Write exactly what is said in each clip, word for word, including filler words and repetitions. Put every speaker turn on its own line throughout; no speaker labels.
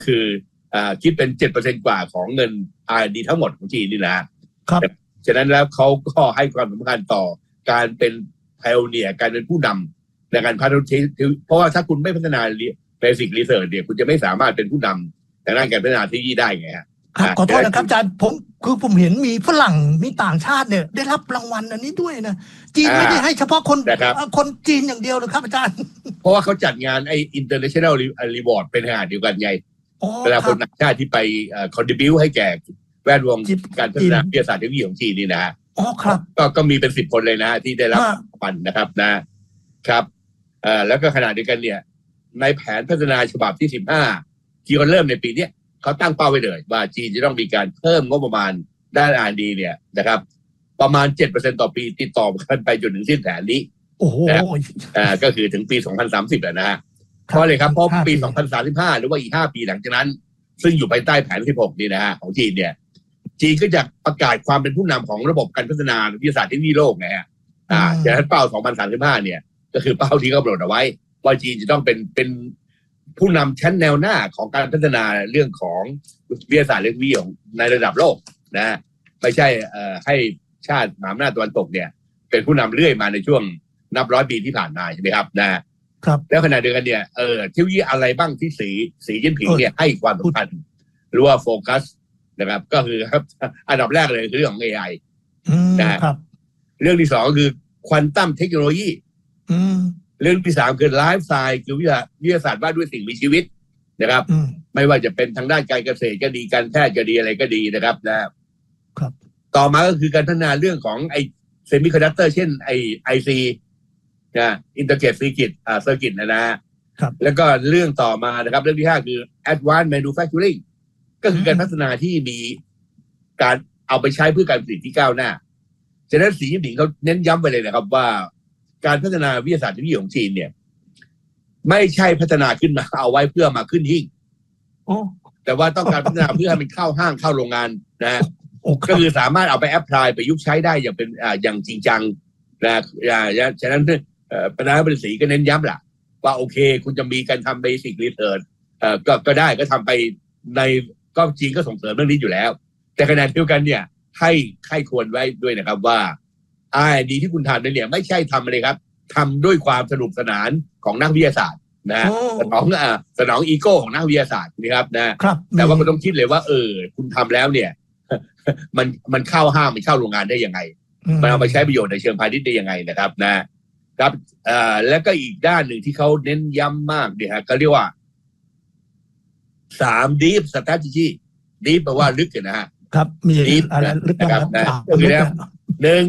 คืออ่าคิดเป็น เจ็ดเปอร์เซ็นต์ กว่าของเงิน อาร์ แอนด์ ดี ทั้งหมดของจีนนี่นะครับฉะนั้นแล้วเขาก็ให้ความสำคัญต่อการเป็นไพโอเนียร์การเป็นผู้นำในการพัฒนาเพราะว่าถ้าคุณไม่พัฒนาเบสิกรีเสิร์ชเนี่ยคุณจะไม่สามารถเป็นผู้นำแต่ด้านการพัฒนาเทคโนโลยีได้ไงฮะ
ครับขอโทษนะครับอาจารย์ผมคือผมเห็นมีฝรั่งมีต่างชาติเนี่ยได้รับรางวัลอันนี้ด้วยนะจีนไม่ได้ให้เฉพาะคนคนจีนอย่างเดียวหรอกครับอาจารย์
เพราะว่าเขาจัดงานไอ้ international reward เป็นขนาดเดียวกันไงเวลาคนต่างชาติที่ไป contribute ให้แก่แวดวงการพัฒนาวิทยาศาสตร์เทคโนโลยีของจีนนี่นะ
อ๋อครับ
ก็ก็มีเป็นสิบคนเลยนะที่ได้รับรางวัลนะครับนะครับเอ่อแล้วก็ขณะเดียวกันเนี่ยในแผนพัฒนาฉบับที่สิบห้าที่เขาเริ่มในปีนี้เขาตั้งเป้าไว้เลยว่าจีนจะต้องมีการเพิ่มงบประมาณด้าน อาร์ แอนด์ ดี เนี่ยนะครับประมาณ เจ็ดเปอร์เซ็นต์ ต่อปีติดต่อกันไปจนถึงสิ้นแผนนี้
โอ้โห
อ่าก็คือถึงปีสองพันสามสิบแล้วนะฮะเพราะเลยครับเพราะปีสองพันสามสิบห้าหรือว่าอีกห้าปีหลังจากนั้นซึ่งอยู่ภายใต้แผนสิบหกนี่นะฮะของจีนเนี่ยจีนก็จะประกาศความเป็นผู้นำของระบบการพัฒนาวิทยาศาสตร์เทคโนโลยีโลกไงฮะอ่าจากนั้นเป้าสองพันสามสิบห้าเนี่ยก็คือเป้าที่กำหนดเอาไว้ว่าจีนจะต้องเป็นเป็นผู้นำชั้นแนวหน้าของการพัฒนาเรื่องของวิทยาศาสตร์เทคโนโลยีในระดับโลกนะไม่ใช่เอ่อให้ชาติมหาอำนาจตะวันตกเนี่ยเป็นผู้นำเรื่อยมาในช่วงนับร้อยปีที่ผ่านมาใช่ไหมครับนะครับแล้วขณะเดียวกันเนี่ยเออเทคโนโลยีอะไรบ้างที่สีสีจิ้นผิงเนี่ยให้ความสำคัญหรือว่าโฟกัสนะครับก็คือครับอันดับแรกเลยคือเรื่องของ เอ ไอ นะครับเรื่องที่สองก็คือควอนตัมเทคโนโลยีเรื่องที่สามคือไลฟ์สไตล์คือวิทยาวิทยาศาสตร์ว่าด้วยสิ่งมีชีวิตนะครับไม่ว่าจะเป็นทางด้านการเกษตรก็ดีการแพทย์ก็ดีอะไรก็ดีนะครับนะครับต่อมาก็คือการพัฒนาเรื่องของไอเซมิคอนดักเตอร์เช่นไอไอซีนะอินเตอร์เกตซีกิตอ่าเซอร์กิตนะนะครับแล้วก็เรื่องต่อมานะครับเรื่องที่ห้าคือ Advanced Manufacturing ก็คือการพัฒนาที่มีการเอาไปใช้เพื่อการผลิตที่ก้าวหน้าฉะนั้นสีจิ้นผิงเขาเน้นย้ำไปเลยนะครับว่าการพัฒนาวิทยาศาสตร์เทคโนโลยีของจีนเนี่ยไม่ใช่พัฒนาขึ้นมาเอาไว้เพื่อมาขึ้นหิ้งแต่ว่าต้องการพัฒนาเพื่อให้มันเข้าห้างเข้าโรงงานนะก็คือสามารถเอาไปแอพพลายไปยุคใช้ได้อย่างเป็นอ่าอย่างจริงจังนะอ่าฉะนั้นเอ่อประธานาธิบดีสีก็เน้นย้ำแหละว่าโอเคคุณจะมีการทำเบสิกรีเสิร์ชเอ่อก็ก็ได้ก็ทำไปในก็จีนก็ส่งเสริมเรื่องนี้อยู่แล้วแต่ขณะเดียวกันเนี่ยให้ให้ควรไว้ด้วยนะครับว่า อาร์ แอนด์ ดี ที่คุณทำเนี่ยไม่ใช่ทำอะไรครับทำด้วยความสนุกสนานของนักวิทยาศาสตร์นะสนองอ่าสนองอีโก้ของนักวิทยาศาสตร์นะครับนะแต่ว่ามันต้องคิดเลยว่าเออคุณทำแล้วเนี่ยมันมันเข้าห้างมันเข้าโรงงานได้ยังไงมันเอาไปใช้ประโยชน์ในเชิงพาณิชย์ได้ยังไงนะครับนะครับอ่าแล้วก็อีกด้านหนึ่งที่เขาเน้นย้ำมากเนี่ยฮะก็เรียกว่าสาม deep strategy deep แปลว่าลึกนะฮะ
ครับมีอะไรลึก
นะครับนะก็คือแล้วหนึ่ง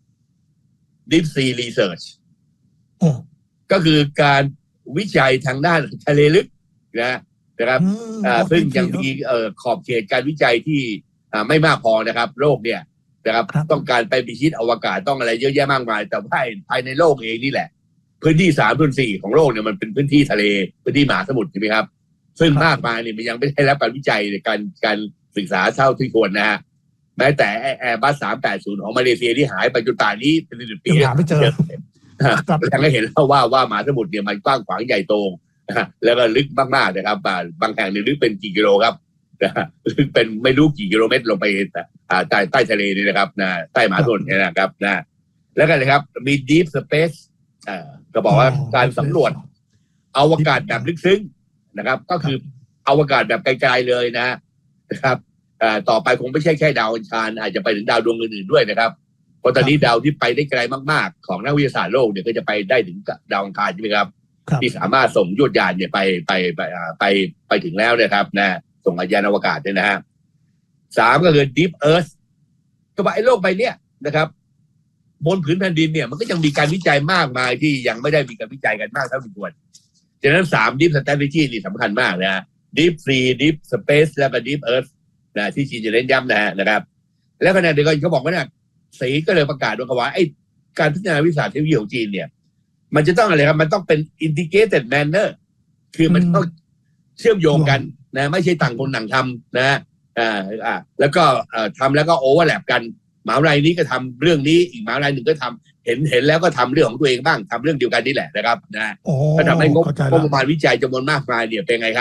deep sea research ก็คือการวิจัยทางด้านทะเลลึกนะนะครับอ่าซึ่งยังมีเอ่อขอบเขตการวิจัยที่อ่าไม่มากพอนะครับโลกเนี่ยนะครับต้องการไปพิชิตอวกาศต้องอะไรเยอะแยะมากมายแต่ภายภายในโลกเองนี่แหละพื้นที่สามส่วนสี่ของโลกเนี่ยมันเป็นพื้นที่ทะเลพื้นที่มหาสมุทรใช่ไหมครับซึ่งมากมายเนี่ยมันยังไม่ได้รับการวิจัยในการการศึกษาเท่าที่ควรนะฮะแม้แต่แอร์บัสสามแปดศูนย์ของมาเลเซียที่หายไปจนป่านนี้เป็นสิบปี
หาไม่เจอ
ยังไม่เห็นแล้วว่าว่ามหาสมุทรเนี่ยมันกว้างขวางใหญ่โตแล้วก็ลึกมากๆนะครับบางแห่งเนี่ยลึกเป็นกี่กิโลครับลึกเป็นไม่รู้กี่กิโลเมตรลงไปใต้ใต้ทะเลนี่นะครับนะใต้มหาสมุทรเนี่ยนะครับนะแล้วก็เลยครับมี deep space อ่าก็บอกว่าการสำรวจอวกาศแบบลึกซึ้งนะครับก็คืออวกาศแบบไกลๆเลยนะครับอ่าต่อไปคงไม่ใช่แค่ดาวอังคารอาจจะไปถึงดาวดวงอื่นๆด้วยนะครับเพราะตอนนี้ดาวที่ไปได้ไกลมากๆของนักวิทยาศาสตร์โลกเนี่ยก็จะไปได้ถึงดาวอังคารใช่ไหมครับที่สามารถส่งยวดยานเนี่ยไปไปไปไปไปถึงแล้วนะครับนะส่งยานอวกาศเนี่ยนะฮะสามก็คือ Deep Earth ก็บอกไอ้โลกใบเนี้ยนะครับบนผืนแผ่นดินเนี่ยมันก็ยังมีการวิจัยมากมายที่ยังไม่ได้มีการวิจัยกันมากเท่าที่ควรฉะนั้นสาม Deep Strategy นี่สำคัญมากนะ Deep Sea Deep Space แล้วก็ Deep Earth นะที่จีนจะเน้นย้ำนะนะครับแล้วขณะเดียวกันเขาบอกว่าเนี่ยสีก็เลยประกาศว่าไอ้การพัฒนาวิทยาศาสตร์เทคโนโลยีของจีนเนี่ยมันจะต้องอะไรครับมันต้องเป็น integrated manner คือมันต้องเชื่อมโยงกันนะไม่ใช่ต่างคนต่างทำนะอ่าอ่าแล้วก็ทำแล้วก็โอเวอร์แลปกันมหาวิทยาลัยนี้ก็ทำเรื่องนี้อีกมหาวิทยาลัยหนึ่งก็ทำเห็นเห็นแล้วก็ทำเรื่องของตัวเองบ้างทำเรื่องเดียวกันนี่แหละนะครับนะก็ทำให้งบประมาณวิจัยจำนวนมากมายเนี่ยเป็นไงครับ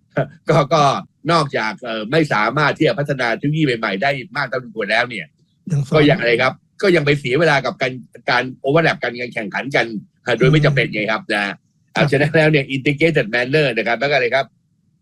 ก็ก็นอกจากเอ่อไม่สามารถที่จะพัฒนาเทคโนโลยีใหม่ๆได้มากเท่าที่ควรแล้วเนี่ยก็ยังอะไรครับก็ยังไปเสียเวลากับการการโอเวอร์แลปกันการแข่งขันกันโดยไม่จำเป็นไงครับนะเอาฉะนั้นแล้วเนี่ย integrated manner นะครับแล้วก็อะไรครับ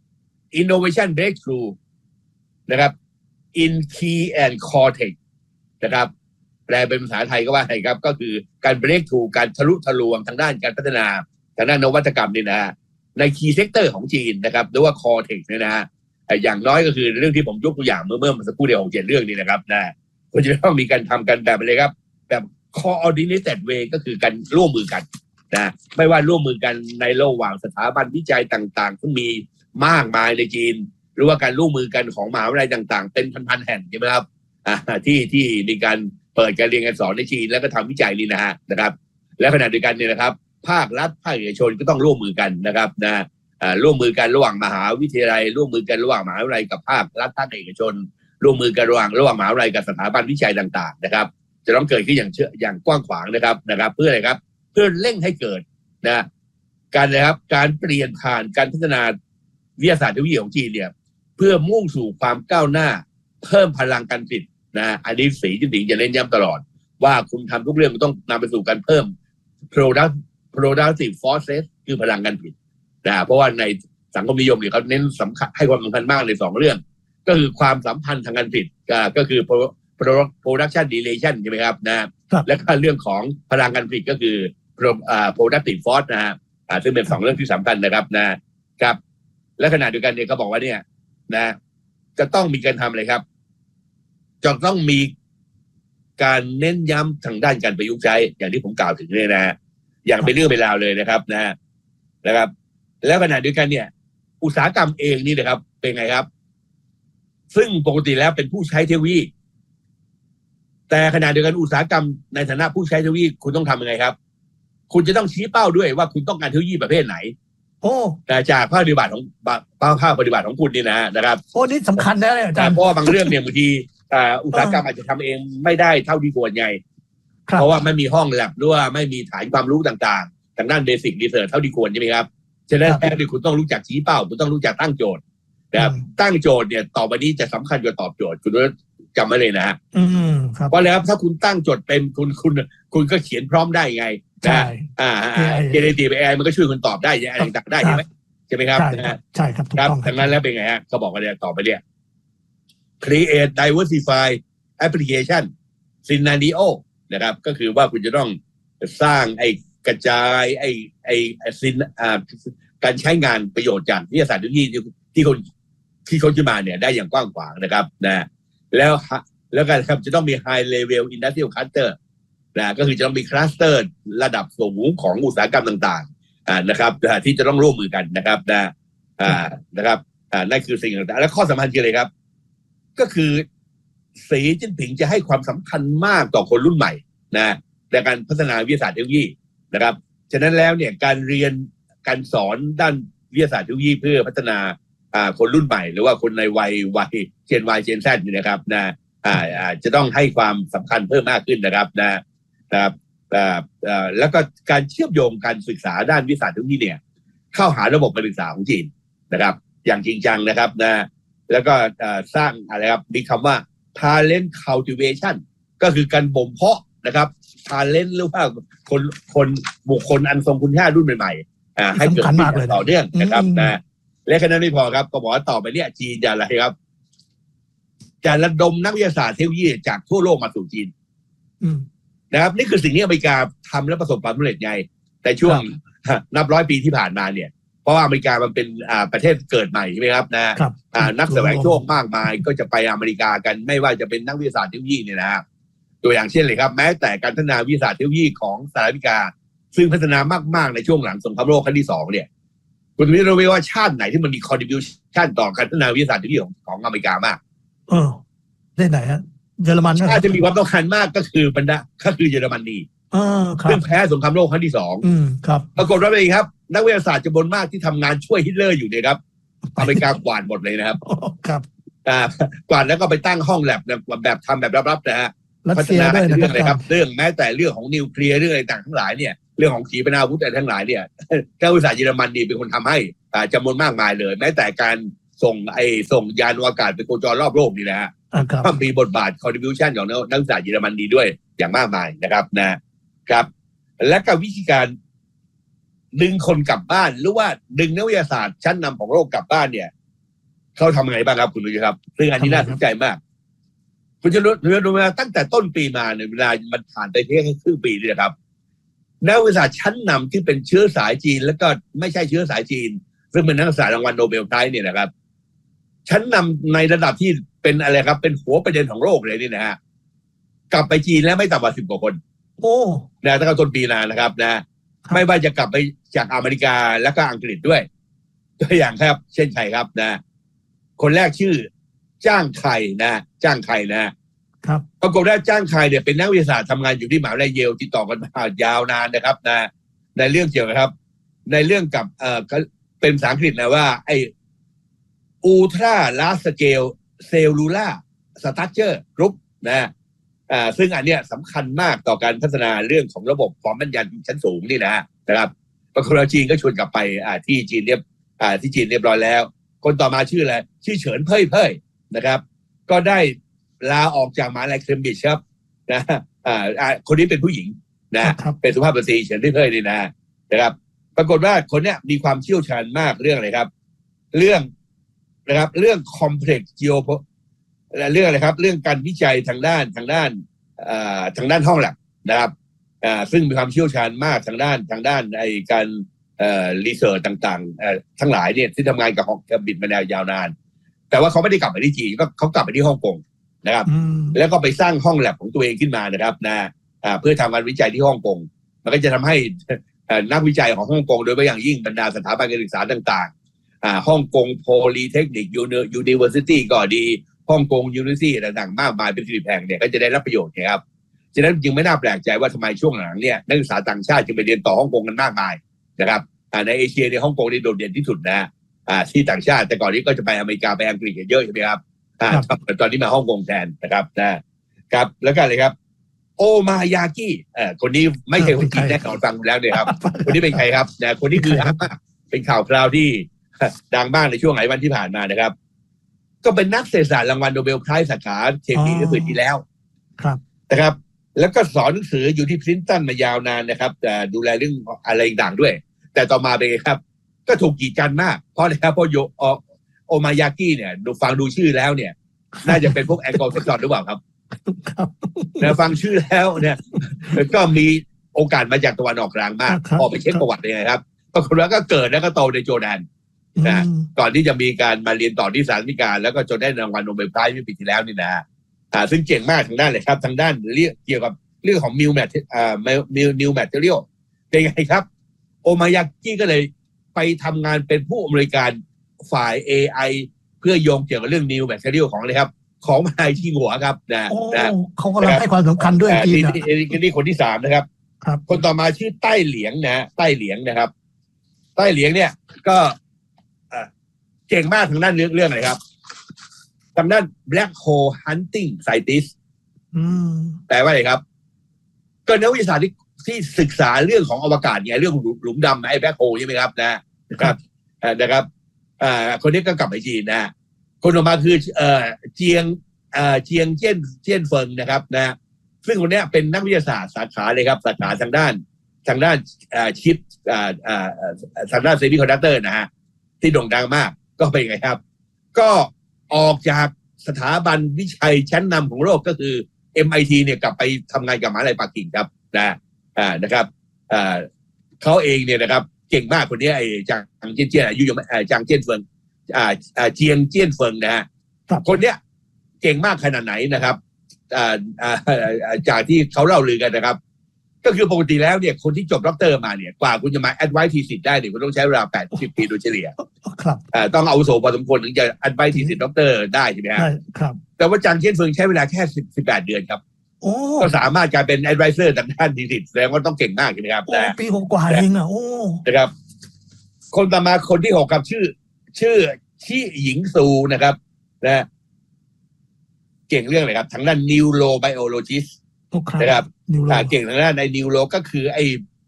innovation breakthrough นะครับ in key and core tech นะครับแปลเป็นภาษาไทยก็ว่าไงครับก็คือการ breakthrough การทะลุทะลวงทางด้านการพัฒนาทางด้านนวัตกรรมนี่นะฮะใน key sector ของจีนนะครับหรือว่า core tech เนี่ยนะฮะอย่างน้อยก็คือเรื่องที่ผมยกตัวอย่างเมื่อเมื่อสักครู่เดียวของเจ็ดเรื่องนี้นะครับนะก็จะต้องมีการทำกันแบบอะไรครับแบบ coordinated way ก็คือการร่วมมือกันนะไม่ว่าร่วมมือกันในระหว่างสถาบันวิจัยต่างๆซึ่งมีมากมายในจีนหรือว่าการร่วมมือกันของมหาวิทยาลัยต่างๆเป็นพันๆแห่งใช่ไหมครับอ่าที่ที่มีการเปิดการเรียนการสอนในจีนแล้วก็ทำวิจัยนี่นะฮะนะครับและขณะเดียวกันเนี่ยนะครับภาครัฐภาคเอกชนก็ต้องร่วมมือกันนะครับนะอ่าร่วมมือกันระหว่างมหาวิทยาลัยร่วมมือกันระหว่างมหาวิทยาลัยกับภาครัฐภาคเอกชนร่วมมือกันระหว่างระหว่างมหาวิทยาลัยกับสถาบันวิจัยต่างๆนะครับจะต้องเกิดขึ้นอย่างเชื่ออย่างกว้างขวางนะครับนะครับเพื่ออะไรครับเพื่อเร่งให้เกิดนะการนะครับการเปลี่ยนผ่านการพัฒนาวิทยาศาสตร์เทคโนโลยีของจีนเนี่ยเพื่อมุ่งสู่ความก้าวหน้าเพิ่มพลังการผลิตนะอันนี้สีจิ้นผิงจะเน้นย้ำตลอดว่าคุณทำทุกเรื่องมันต้องนำไปสู่การเพิ่ม product productive forces คือพลังการผลิตนะเพราะว่าในสังคมนิยมเนี่ยเขาเน้นสำคัญให้ความสำคัญมากในสองเรื่องก็คือความสัมพันธ์ทางการผลิตก็คือ production relation ใช่ไหมครับนะและก็เรื่องของพลังการผลิตก็คือ productive force นะฮะซึ่งเป็นสองเรื่องที่สำคัญนะครับนะครับและขณะเดียวกันเนี่ยเขาบอกว่าเนี่ยนะจะต้องมีการทำอะไรครับจะต้องมีการเน้นย้ำทางด้านการประยุกต์ใช้อย่างที่ผมกล่าวถึงเลยนะอย่างเป็นเรื่องเป็นราวเลยนะครับนะนะครับแล้วขณะเดียวกันเนี่ยอุตสาหกรรมเองนี่นะครับเป็นไงครับซึ่งปกติแล้วเป็นผู้ใช้เทคโนโลยีแต่ขณะเดียวกันอุตสาหกรรมในฐานะผู้ใช้เทคโนโลยีคุณต้องทำยังไงครับคุณจะต้องชี้เป้าด้วยว่าคุณต้องการเทคโนโลยีประเภทไหนโอ้แต่จากภาคปฏิบัติของภาคปฏิบัติของคุณนี่นะนะครับ
โอ้นี่สำคัญนะอาจารย์
เพราะบางเรื่องเนี่ยบางทีอุตสาหกรรมอาจจะทำเองไม่ได้เท่าที่ควรไงเพราะว่าไม่มีห้องแลบหรือว่าไม่มีฐานความรู้ต่างๆทางด้านเบสิกรีเสิร์ชเท่าที่ควรใช่ไหมครับฉะนั้นแท้ๆคุณต้องรู้จักชี้เป้าคุณต้องรู้จักตั้งโจทย์นะครับตั้งโจทย์เนี่ยต่อไปนี้จะสำคัญกว่าตอบโจทย์คุณต้องจำไว้เลยนะฮะเพราะแล้วถ้าคุณตั้งโจทย์เป็นคุณคุณคุณก็เขียนพร้อมได้ไงใช่อ่าเจเนทีฟเอไอมันก็ช่วยคุณตอบได้อะไรต่างๆได้ใช่ไหมใช่ไหมครับ
ใช่ครับถูกต้อง
ดังนั้นแล้วเป็นไงฮะเขาบอกว่าเนี่ยต่อไปเนี่ย create diversify application scenario นะครับก็คือว่าคุณจะต้องสร้างไอ้กระจายไอ้ไอ้ซินอ่าการใช้งานประโยชน์จากวิทยาศาสตร์เทคโนโลยีที่คนที่เขาจะมาเนี่ยได้อย่างกว้างขวางนะครับนะแล้วแล้วกันครับจะต้องมี high level industrial cluster นะก็คือจะต้องมีคลัสเตอร์ระดับสูงของอุตสาหกรรมต่างๆอ่านะครับที่จะต้องร่วมมือกันนะครับนะอ่านะครับอ่านั่นคือสิ่งต่างๆและข้อสำคัญคืออะไรครับก็คือสีจิ้นผิงจะให้ความสำคัญมากต่อคนรุ่นใหม่นะในการพัฒนาวิทยาศาสตร์เทคโนโลยีนะครับฉะนั้นแล้วเนี่ยการเรียนการสอนด้านวิทยาศาสตร์เทคโนโลยีเพื่อพัฒนาอ่าคนรุ่นใหม่หรือว่าคนในวัยวัยเจน Y เจน Z นี่นะครับนะอ่าอ่าจะต้องให้ความสำคัญเพิ่มมากขึ้นนะครับนะนะครับอ่าอ่าแล้วก็การเชื่อมโยงการศึกษาด้านวิทยาศาสตร์เทคโนโลยีเนี่ยเข้าหาระบบการศึกษาของจีนนะครับอย่างจริงจังนะครับนะแล้วก็สร้างอะไรครับมีคำว่า talent cultivation ก็คือการบ่มเพาะนะครับ talent หรือว่าคนคนบุคคลอันทรงคุณค่ารุ่นใหม่ๆอ่าให้เกิดขึ้นต่อเนื่องนะครับนะและแค่นั้นไม่พอครับก็บอกว่าต่อไปเนี่ยจีนจะอะไรครับจะระดมนักวิทยาศาสตร์เทคโนโลยีจากทั่วโลกมาสู่จีนนะครับนี่คือสิ่งที่อเมริกาทำและประสบความสำเร็จไงแต่ช่วงนับร้อยปีที่ผ่านมาเนี่ยเพราะว่าอเมริกามันเป็นอ่าประเทศเกิดใหม่ใช่ไหมครับนะอ่านักแสวงโชคมากมายก็จะไปอเมริกากันไม่ว่าจะเป็นนักวิทยาศาสตร์เทคโนโลยีเนี่ยนะตัวอย่างเช่นเลยครับแม้แต่การพัฒนาวิทยาศาสตร์เทคโนโลยีของสหรัฐอเมริกาซึ่งพัฒนามากๆในช่วงหลังสงครามโลกครั้งที่สองเนี่ยคุณรู้ไหมว่าชาติไหนที่มันมี contribution ต่อการพัฒนาวิทยาศาสตร์เทคโนโลยีของของอเมริกามาก
เออได้ไหนฮะเยอรมัน
ชาติจะมีความต้องการมากก็คือบรรดาก็คือเยอรมนีเรื่องแพ้สงครามโลกครั้งที่สองปรากฏว่าเป็นครับนักวิทยาศาสตร์จำนวนมากที่ทำงานช่วยฮิตเลอร์อยู่เนี่ยครับอเมริกากวาดหมดเลยนะครับ
ครับ
อ่ากวาดแล้วก็ไปตั้งห้องแลบแบบทำแบบลับๆนะฮะพัฒนาเรื่องอะไรครับเรื่องแม้แต่เรื่องของนิวเคลียร์เรื่องอะไรต่างทั้งหลายเนี่ยเรื่องของขีปนาวุธอะไรทั้งหลายเนี่ยนักวิทยาศาสตร์เยอรมันนี่เป็นคนทำให้จำนวนมากมายเลยแม้แต่การส่งไอ้ส่งยานอวกาศไปโคจรรอบโลกนี่นะฮะก็มีบทบาท contribution ของนักศึกษาเยอรมนีด้วยอย่างมากมายนะครับนะครับและก็วิธีการดึงคนกลับบ้านหรือว่าดึงนักวิทยาศาสตร์ชั้นนำของโลกกลับบ้านเนี่ยเขาทำไงบ้างครับคุณรู้ครับซึ่งอันนี้น่าสนใจมากคุณจะรู้รู้ไหมตั้งแต่ต้นปีมาเนี่ยเวลามันผ่านไปเพียงแค่ครึ่งปีนี่นะครับนักวิทยาศาสตร์ชั้นนำที่เป็นเชื้อสายจีนแล้วก็ไม่ใช่เชื้อสายจีนซึ่งเป็นนักศึกษารางวัลโนเบลไพรส์เนี่ยนะครับชั้นนำในระดับที่เป็นอะไรครับเป็นหัวประเด็นของโลกเลยนี่นะฮะกลับไปจีนแล้วไม่ต่ำกว่าสิบกว่าคน
โอ้
นะตั้งแต่ต้นปีนานะครับนะไม่ว่าจะกลับไปจากอเมริกาแล้วก็อังกฤษด้วยตัวอย่างครับเช่นใครครับนะคนแรกชื่อจ้างไข่นะจ้างไข่นะครับปรากฏว่าจ้างไข่เนี่ยเป็นนักวิทยาศาสตร์ทำงานอยู่ที่มหาวิทยาลัยเยลติดต่อกันมายาวนานนะครับนะในเรื่องเกี่ยวกับครับในเรื่องกับเอ่อเป็นภาษาอังกฤษนะว่าไออูลตร้าลาร์จสเกลเซลลูล่าสตรัคเจอร์กรุ๊ปนะอ่าซึ่งอันเนี้ยสำคัญมากต่อการพัฒนาเรื่องของระบบความแม่นยำชั้นสูงนี่นะนะครับปรากฏว่าจีนก็ชวนกลับไปอ่าที่จีนเรียบอ่าที่จีนเรียบร้อยแล้วคนต่อมาชื่ออะไรชื่อเฉินเพ่ยเพ่ยนะครับก็ได้ลาออกจากมหาวิทยาลัยเคมบริดจ์ครับนะอ่าอ่าคนนี้เป็นผู้หญิงนะเป็นสุภาพสตรีเฉินเพ่ยเพ่ยนี่นะนะครับปรากฏว่าคนเนี้ยมีความเชี่ยวชาญมากเรื่องอะไรครับเรื่องนะครับเรื่อง complex geo เรื่องอะไรครับเรื่องการวิจัยทางด้านทางด้านอ่าทางด้านห้องแลบนะครับอ่าซึ่งมีความเชี่ยวชาญมากทางด้านทางด้านไอ้การเอ่อรีเสิร์ชต่างๆเอ่อทั้งหลายเนี่ยที่ทำงานกับเคมบริดจ์มาแนวยาวนานแต่ว่าเขาไม่ได้กลับไปที่จีนก็เขากลับไปที่ฮ่องกงนะครับแล้วก็ไปสร้างห้องแลบของตัวเองขึ้นมานะครับนะอ่าเพื่อทำการวิจัยที่ฮ่องกงมันก็จะทำให้นักวิจัยของฮ่องกงโดยเฉพาะอย่างยิ่งบรรดาสถาบันการศึกษาต่างๆอ่าฮ่องกงโพลีเทคนิคยูนิเวอร์ซิตี้ก็ดีฮ่องกงยูนิเวอร์ซิตี้ต่างๆมากมายเป็นสิบแห่งเนี่ยก็จะได้รับประโยชน์นะครับฉะนั้นจึงไม่น่าแปลกใจว่าทำไมช่วงหลังเนี่ยนักศึกษาต่างชาติจึงไปเรียนต่อฮ่องกงกันมากมายนะครับอ่าในเอเชียในฮ่องกงนี่โดดเด่นที่สุดนะอ่าที่ต่างชาติแต่ก่อนนี้ก็จะไปอเมริกาไปอังกฤษเยอะใช่ไหมครับอ่าตอนนี้มาฮ่องกงแทนนะครับนะครับแล้วกันเลยครับโอมายากิเอ่อคนนี้ไม่ใช่คนจีนแน่นอนฟังแล้วเนี่ยครับคนนี้เป็นใครครับนะคนนี้คือเป็นข่าวคราวที่ดังมากในช่วงหลายวันที่ผ่านมานะครับก็เป็นนักเศรษฐศาสตร์รางวัลโนเบลไพรส์สาขาเคมีเมื่อปีที่แล้ว
ครับ
นะครับแล้วก็สอนหนังสืออยู่ที่พรินสตันมายาวนานนะครับแต่ดูแลเรื่องอะไรต่างด้วยแต่ต่อมาเป็นไงครับก็ถูกกีดกันมากเพราะอะไรครับเพราะโยโอมายากิเนี่ยดูฟังดูชื่อแล้วเนี่ยน่าจะเป็นพวกแอลกอฮอล์เซ็กซ์หรือเปล่าครับนะฟังชื่อแล้วเนี่ยก็มีโอกาสมาจากตะวันออกกลางมากพอไปเช็คประวัติเลยนะครับปรากฏว่าก็เกิดแล้วก็โตในโจร์แดนนะก่อนที่จะมีการมาเรียนต่อที่สหรัฐอเมริกาแล้วก็จนได้รางวัลโนเบลไพรส์เมื่อปีที่แล้วนี่นะอ่าซึ่งเก่งมากทางด้านเลยครับทางด้านเรื่องเกี่ยวกับเรื่องของมิวแมทอ่ามิวนิวแมทเทอเรียลเป็นไงครับโอมายากิก็เลยไปทำงานเป็นผู้อำนวยการฝ่าย เอ ไอ เพื่อโยงเกี่ยวกับเรื่องนิวแมทเทอเรียลของอะไรครับของมหาวิทยาลัยชิงหัวครับนะนะ
เขากำลังให้ความสำคัญด้วยจริงๆ
นี่คนที่สามนะครับคนต่อมาชื่อใต้เหลียงนะใต้เหลียงนะครับใต้เหลียงเนี่ยก็เก่งมากทางด้านเรื่องเรื่องอะไรครับทางด้าน black hole hunting scientist แปลว่าอะไรครับก็นักวิทยาศาสตร์ที่ที่ศึกษาเรื่องของอวกาศไงเรื่องหลุมดำไอ้ black hole ใช่ไหมครับนะนะครับนะครับอ่าคนนี้ก็กลับไปจีนนะคนออกมาคือเอ่อเจียงเอ่อเจียงเจี้ยนเจี้ยนเฟิงนะครับนะซึ่งคนนี้เป็นนักวิทยาศาสตร์สาขาเลยครับสาขาทางด้านทางด้านอ่าชิปอ่าอ่าทางด้านเซมิคอนดักเตอร์นะฮะที่โด่งดังมากก็เป็นไงครับก็ออกจากสถาบันวิจัยชั้นนำของโลกก็คือ เอ็ม ไอ ที เนี่ยกลับไปทำงานกับมหาวิทยาลัยปักกิ่งครับนะอ่านะครับอ่าเขาเองเนี่ยนะครับเก่งมากคนนี้ไอ้จางเจี้ยนเจี้ยนอายุยังไม่จางเจี้ยนเฟิงอ่าอ่าเจียงเจี้ยนเฟิงนะฮะคนเนี้ยเก่งมากขนาดไหนนะครับอ่าอ่าจากที่เขาเล่าลือกันนะครับก็คือปกติแล้วเนี่ยคนที่จบด็อกเตอร์มาเนี่ยกว่าคุณจะมาแอดไวซ์ทีสิทธิ์ได้เนี่ยคุณต้องใช้เวลาแปดสิบปีโดยเฉลี่ย
ครับ
อ่าต้องอาวุโสพอสมควรถึงจะแอดไวซ์ทีสิทธิ์ด็อกเตอร์ได้ใช่ไหม
ครับ
แต่ว่าจางเจี้ยนเฟิงใช้เวลาแค่สิบ สิบแปดเดือนครับก็สามารถกลายเป็นแอดไวเซอร์ทางด้านทีสิทธิ์แสดงว่าต้องเก่งมากใช่ไหมครับ
ปีกว่าเองอ่ะโอ้
นะครับคนต่อมาคนที่หกครับชื่อชื่อชี่หญิงซูนะครับนะเก่งเรื่องอะไรครับทางด้าน neurobiologist นะครับเก่งทางด้านใน neuro ก็คือไอ้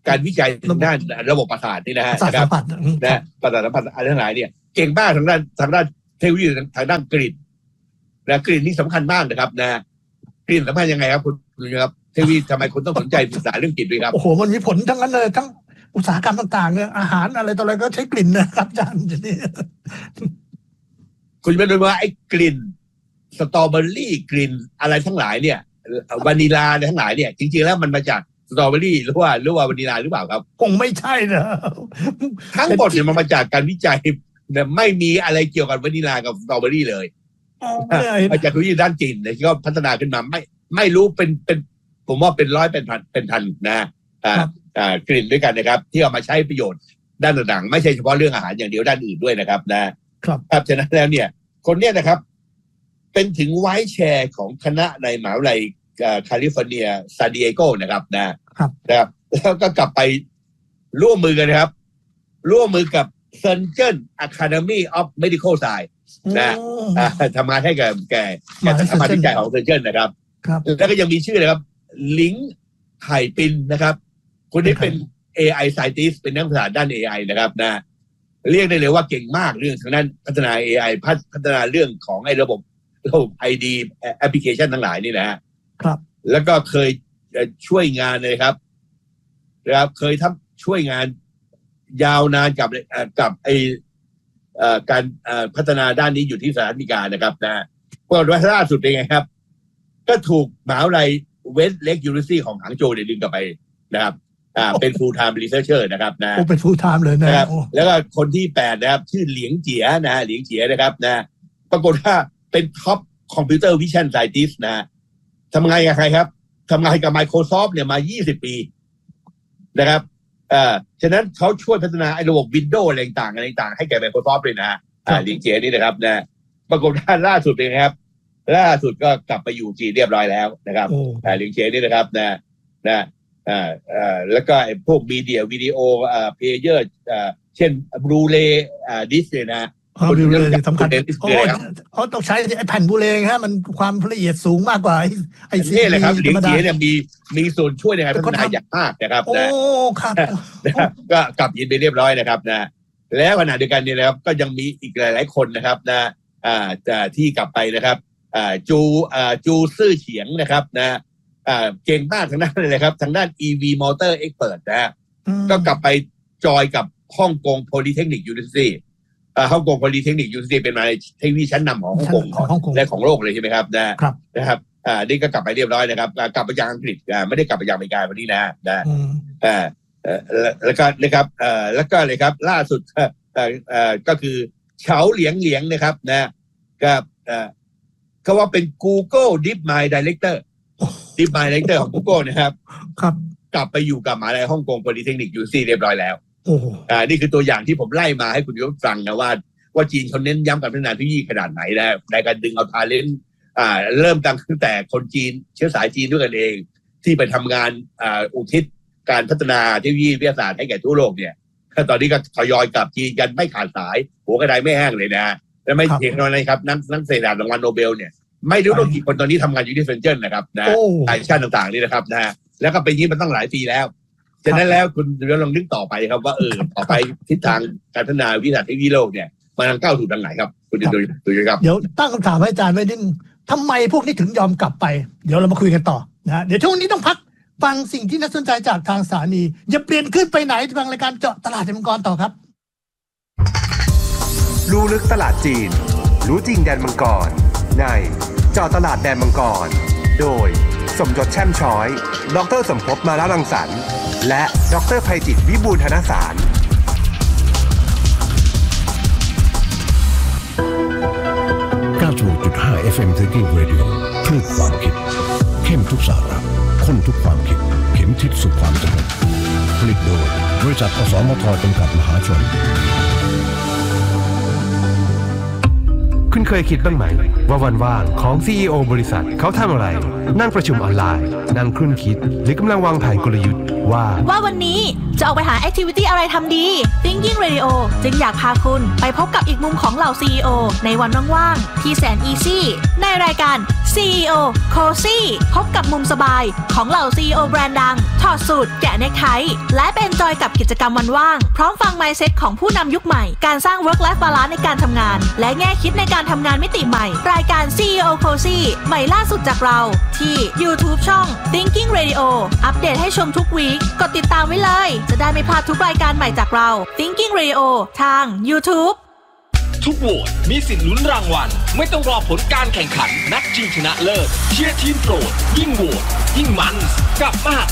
การวิจัยทางด้านระบบประสาทนี่นะฮะนะครับนะประสาทสัมผัสอะไรทั้งหลายเนี่ยเก่งมากทางด้านทางด้านเทคโนโลยีทางด้านกลิ่นนะกลิ่นนี่สำคัญมากนะครับนะกลิ่นสำคัญยังไงครับคุณครับเทคโนโลยีทำไมคุณต้องสนใจศึกษาเรื่องกลิ่นด้วยครับ
โอ้โหมันมีผลทั้งนั้นเลยทั้งอุตสาหกรรมต่างๆเนี่ยอาหารอะไรต่ออะไรก็ใช้กลิ่นนะครับอาจารย์นี่
คุณไม่รู้ว่าไอ้กลิ่นสตรอเบอรี่กลิ่นอะไรทั้งหลายเนี่ยวานิลาทั้งหลายเนี่ยจริงๆแล้วมันมาจากสตรอเบอรี่หรือว่าหรือว่าวานิลาหรือเปล่าครับ
คงไม่ใช่นะ
ทั้งหมดเนี่ยมันมาจากการวิจัยแต่ไม่มีอะไรเกี่ยวกับวานิลากับสตรอเบอรี่เลยมาจากเทคโนโลยีด้านกลิ่นเนี่ยก็พัฒนาขึ้นมาไม่ไม่รู้เป็นเป็นผมว่าเป็นร้อยเป็นพันเป็นพันนะอ่าอ่ากลิ่นด้วยกันนะครับที่เอามาใช้ประโยชน์ด้านต่างๆไม่ใช่เฉพาะเรื่องอาหารอย่างเดียวด้านอื่นด้วยนะครับนะครับครับฉะนั้นแล้วเนี่ยคนเนี้ยนะครับเป็นถึงไวส์แชร์ของคณะในมหาวิทยาลัยแคลิฟอร์เนียซานดิเอโกนะครับนะครับนะครับแล้วก็กลับไปร่วมมือกันนะครับร่วมมือกับ Surgeon Academy of Medical Science นะทำงานให้กับแก่แก่สถาบันวิจัยของ Surgeon นะครับแล้วก็ยังมีชื่อนะครับหลิงไห่ปินนะครับคนนี้เป็น เอ ไอ Scientist เป็นนักวิชาด้าน เอ ไอ นะครับนะเรียกได้เลยว่าเก่งมากเรื่องทางด้านพัฒนา เอ ไอ พัฒนาเรื่องของไอ้ระบบระบบ ไอ ดี แอปพลิเคชันทั้งหลายนี่นะฮะ
ครับ
แล้วก็เคยช่วยงานเลยครับนะครับเคยทำช่วยงานยาวนานกับกับไอการพัฒนาด้านนี้อยู่ที่สหรัฐอเมริกานะครับนะปรากฏว่าล่าสุดเป็นไงครับก็ถูกมหาวิทยาลัยเวสต์เลคยูนิเวอร์ซิตี้ของหางโจวเนี่ยดึงกลับไปนะครับอ่าเป็น full time researcher นะครับนะ
โอ้เป็น full time เลยนะครับ
แล้วก็คนที่แปดนะครับชื่อเหลียงเจี๋ยนะเหลียงเจี๋ยนะครับนะปรากฏว่าเป็น top computer vision scientist นะทำงานกับใครครับทำงานกับ Microsoft เนี่ยมายี่สิบปีนะครับอ่าฉะนั้นเขาช่วยพัฒนาไอ้ระบบ Windows อะไรต่างๆอะไรต่างๆให้แก่ Microsoft เลยนะอ่าเหลียงเจี๋ยนี่นะครับนะปรากฏว่าล่าสุดเป็นไงครับล่าสุดก็กลับไปอยู่จีนเรียบร้อยแล้วนะครับอ่าเหลียงเจี๋ยนี่นะครับนะนะอ่าอ่าแล้วก็ไอ้พวกมีเดียวิดีโออ่าเพลเยอร์อ่าเช่นบลูเรย์อ่าดิสเนี่ยนะ
บลูเรย์สำคัญโอ้เขาต้องใช้ไอ้แผ่นบลูเรย์ฮะมันความละเอียดสูงมากกว่าไอ้ไอ้
ซีดีเลยครับเหลียงเจี๋ยเนี่ยมีมีส่วนช่วยในการพัฒนาอย่างมากนะครับ
โอ้ครับ
ก็กลับยินไปเรียบร้อยนะครับนะแล้วขณะเดียวกันนี่นะครับก็ยังมีอีกหลายๆคนนะครับนะอ่าที่กลับไปนะครับอ่าจูอ่าจูซื่อเฉียงนะครับนะอ่าเก่งมากทางด้านเลยครับทางด้าน อี วี Motor Expert นะฮะก็กลับไปจอยกับฮ่องกง Polytechnic University อ่าฮ่องกง Polytechnic University เป็นมหาวิทยาลัยเทคโนโลยีชั้นนำของฮ่องกงและของโลกเลยใช่ไหมครับนะนะครับอ่านี่ก็กลับไปเรียบร้อยนะครับกลับไปยังอังกฤษอ่าไม่ได้กลับไปยังอเมริกาวันนี้นะนะอ่าแล้วก็นะครับอ่าแล้วก็เลยครับล่าสุดอ่าอ่าก็คือเฉาเหลียงเหลียงนะครับนะกับอ่าเขาว่าเป็น Google DeepMind Director DeepMind Director ของ Google นะครับ
ครับ
กลับไปอยู่กับมหาวิทยาลัยฮ่องกง Polytechnic University เรียบร้อยแล้วอ่านี่คือตัวอย่างที่ผมไล่มาให้คุณผู้ชมฟังนะว่าว่าจีนเขาเน้นย้ำการพัฒนาเทคโนโลยีขนาดไหนนะในการดึงเอา talent อ่าเริ่มตั้งแต่คนจีนเชื้อสายจีนด้วยกันเองที่ไปทำงานอ่าอุทิศการพัฒนาเทคโนโลยีวิทยาศาสตร์ให้แก่ทั่วโลกเนี่ยตอนนี้ก็ทยอยกลับจีนกันไม่ขาดสายหัวกระไดไม่แห้งเลยนะและไม่เพียงเท่านั้นครับนักนักเศรษฐศาสตร์รางวัลโนเบลเนี่ยไม่รู้ว่ากี่คนตอนนี้ทำงานอยู่ที่เซนเจิ้นนะครับนะหลายชาติต่างๆนี่นะครับนะแล้วก็เป็นอย่างนี้มันตั้งหลายปีแล้วฉะนั้นแล้วคุณลองนึกต่อไปครับว่าเออต่อไปทิศทางการพัฒนาวิทยาศาสตร์เทคโนโลยีโลกเนี่ยมันกำลังก้าวสู่ทางไหนครับคุณดูดูครับ
เดี๋ยวตั้งคำถามให้อาจารย์ไว้นิดทำไมพวกนี้ถึงยอมกลับไปเดี๋ยวเรามาคุยกันต่อนะเดี๋ยวช่วงนี้ต้องพักฟังสิ่งที่น่าสนใจจากทางสถานีอย่าเปลี่ยนขึ้นไปไหนฟังรายการเจาะตลาดแดนมังกรต่อครับ
รู้ลึกตลาดจีนรู้จริงแดนมังกรในเจาะตลาดแดนมังกรโดยสมยศแช่มช้อยดร.สมภพมาลารังสรรค์และดร.ไพจิตรวิบูลย์ธนสาร
เก้าสิบหกจุดห้า เอฟ เอ็ม Thinking Radio คลื่นความคิดเข้มทุกสาระข้นทุกความคิดเข็มทิศสู่ความสงบผลิตโดยบริษัทอสมทจำกัดมหาชน
คุณเคยคิดบ้างไหมว่าวันว่างของ ซี อี โอ บริษัทเขาทำอะไรนั่งประชุมออนไลน์นั่งครุ่นคิดหรือกำลังวางแผนกลยุทธ์ว่า
ว่าวันนี้จะออกไปหาแอคทิวิตี้อะไรทำดี Thinking Radio จึงอยากพาคุณไปพบกับอีกมุมของเหล่า ซี อี โอ ในวันว่างๆที่แสนอีซี่ในรายการซี อี โอ Cozy พบกับมุมสบายของเหล่า ซี อี โอ แบรนด์ดังถอดสูตรแกะเนคไทและเป็นจอยกับกิจกรรมวันว่างพร้อมฟัง mindset ของผู้นำยุคใหม่การสร้าง work life balance ในการทำงานและแง่คิดในการทำงานมิติใหม่รายการ ซี อี โอ Cozy ใหม่ล่าสุดจากเราที่ YouTube ช่อง Thinking Radio อัปเดตให้ชมทุกวีคกดติดตามไว้เลยจะได้ไม่พลาดทุกรายการใหม่จากเรา Thinking Radio ทาง YouTube
ทุกโหวตมีสิทธิ์ลุ้นรางวัลไม่ต้องรอผลการแข่งขันนัดชิงชนะเลิศเชียร์ทีมโปรดยิ่งโหวตยิ่งมันกับมห